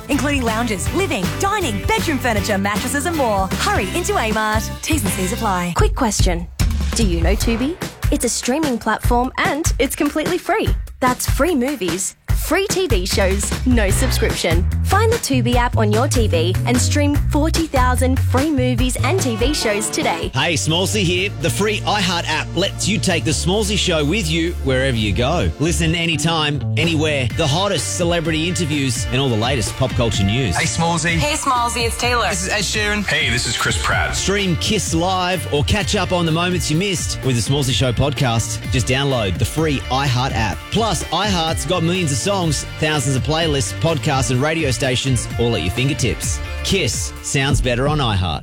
including lounges, living, dining, bedroom furniture, mattresses and more. Hurry into Amart. T's and C's apply. Quick question. Do you know Tubi? It's a streaming platform and it's completely free. That's free movies, free TV shows, no subscription. Find the Tubi app on your TV and stream 40,000 free movies and TV shows today. Hey, Smallsy here. The free iHeart app lets you take the Smallsy show with you wherever you go. Listen anytime, anywhere. The hottest celebrity interviews and all the latest pop culture news. Hey, Smallsy. Hey, Smallsy, it's Taylor. This is Ed Sheeran. Hey, this is Chris Pratt. Stream Kiss Live or catch up on the moments you missed with the Smallsy Show podcast. Just download the free iHeart app. Plus, iHeart's got millions of songs, thousands of playlists, podcasts and radio stations all at your fingertips. Kiss sounds better on iHeart.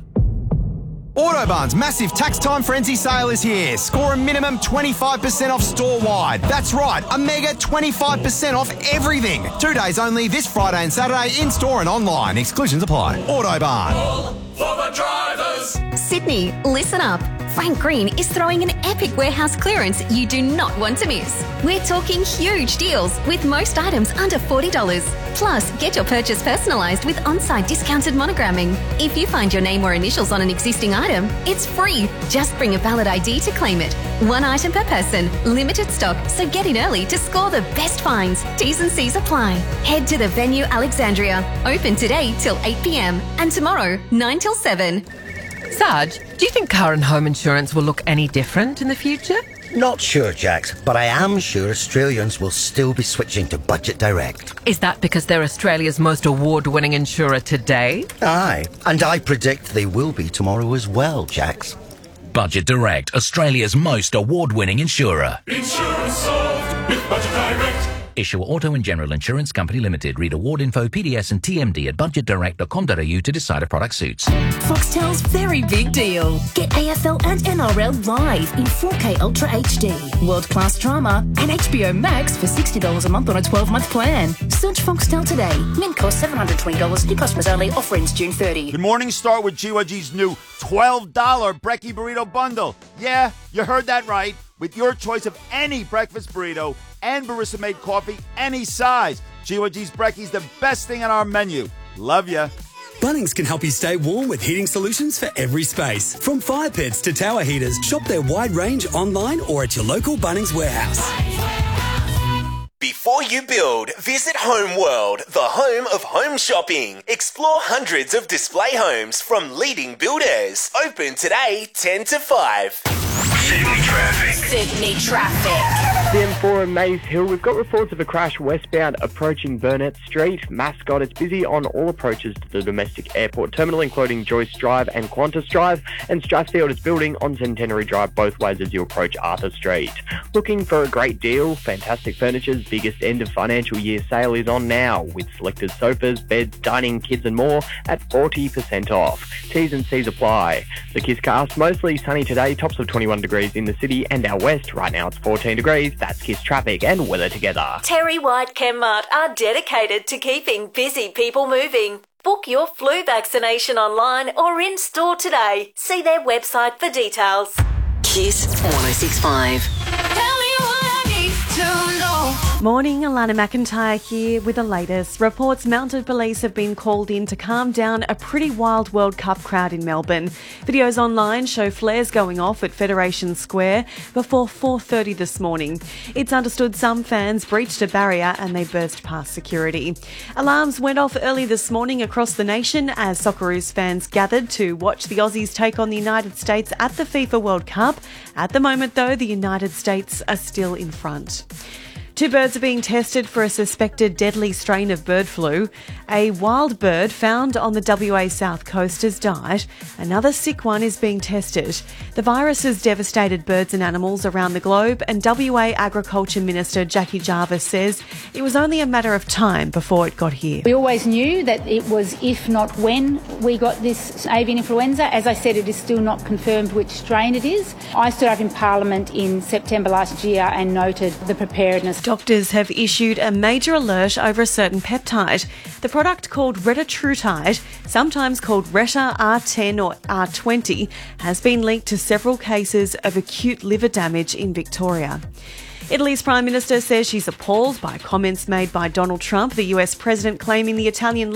Autobarn's massive tax time frenzy sale is here. Score a minimum 25% off store-wide. That's right, a mega 25% off everything. 2 days only this Friday and Saturday in-store and online. Exclusions apply. Autobarn. All for the drivers. Sydney, listen up. Frank Green is throwing an epic warehouse clearance you do not want to miss. We're talking huge deals with most items under $40. Plus, get your purchase personalised with on-site discounted monogramming. If you find your name or initials on an existing item, it's free. Just bring a valid ID to claim it. 1 item per person, limited stock, so get in early to score the best finds. T's and C's apply. Head to the venue Alexandria. Open today till 8 p.m. and tomorrow 9 till 7. Saj, do you think car and home insurance will look any different in the future? Not sure, Jax, but I am sure Australians will still be switching to Budget Direct. Is that because they're Australia's most award-winning insurer today? Aye, and I predict they will be tomorrow as well, Jax. Budget Direct, Australia's most award-winning insurer. Insurance solved with Budget Direct. Issuer Auto and General Insurance Company Limited. Read award info, PDS and TMD at budgetdirect.com.au to decide if product suits. Foxtel's very big deal. Get AFL and NRL live in 4K Ultra HD. World-class drama and HBO Max for $60 a month on a 12-month plan. Search Foxtel today. Min cost $720. New customers only. Offer ends June 30. Good morning. Start with GYG's new $12 Brekkie Burrito Bundle. Yeah, you heard that right. With your choice of any breakfast burrito and barista-made coffee, any size. GYG's Brekkie's the best thing on our menu. Love ya. Bunnings can help you stay warm with heating solutions for every space. From fire pits to tower heaters, shop their wide range online or at your local Bunnings warehouse. Before you build, visit Home World, the home of home shopping. Explore hundreds of display homes from leading builders. Open today, 10 to 5. Sydney traffic. Sydney traffic. The M4 in Maze Hill, we've got reports of a crash westbound approaching Burnett Street. Mascot is busy on all approaches to the domestic airport terminal, including Joyce Drive and Qantas Drive, and Strathfield is building on Centenary Drive both ways as you approach Arthur Street. Looking for a great deal? Fantastic Furniture's biggest end of financial year sale is on now, with selected sofas, beds, dining, kids and more at 40% off. T's and C's apply. The Kisscast, mostly sunny today, tops of 21 degrees in the city and our west. Right now it's 14 degrees. That's Kiss traffic and weather together. Terry White Chemmart are dedicated to keeping busy people moving. Book your flu vaccination online or in store today. See their website for details. Kiss 1065. Morning, Alana McIntyre here with the latest. Reports mounted police have been called in to calm down a pretty wild World Cup crowd in Melbourne. Videos online show flares going off at Federation Square before 4:30 this morning. It's understood some fans breached a barrier and they burst past security. Alarms went off early this morning across the nation as Socceroos fans gathered to watch the Aussies take on the United States at the FIFA World Cup. At the moment, though, the United States are still in front. 2 birds are being tested for a suspected deadly strain of bird flu. A wild bird found on the WA south coast has died. Another sick one is being tested. The virus has devastated birds and animals around the globe, and WA Agriculture Minister Jackie Jarvis says it was only a matter of time before it got here. We always knew that it was if not when we got this avian influenza. As I said, it is still not confirmed which strain it is. I stood up in Parliament in September last year and noted the preparedness. Doctors have issued a major alert over a certain peptide. The product, called retatrutide, sometimes called Reta R10 or R20, has been linked to several cases of acute liver damage in Victoria. Italy's Prime Minister says she's appalled by comments made by Donald Trump, the US President claiming the Italian